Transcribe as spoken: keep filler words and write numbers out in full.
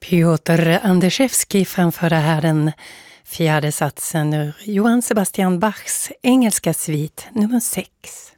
Piotr Anderszewski framförde här den fjärde satsen ur Johann Sebastian Bachs engelska svit nummer sex.